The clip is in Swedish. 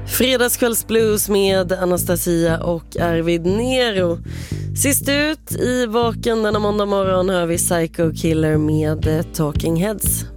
Fredagskvällsblues med Anastasia och Arvid Nero. Sist ut i vaken denna måndag morgon hör vi Psycho Killer med Talking Heads.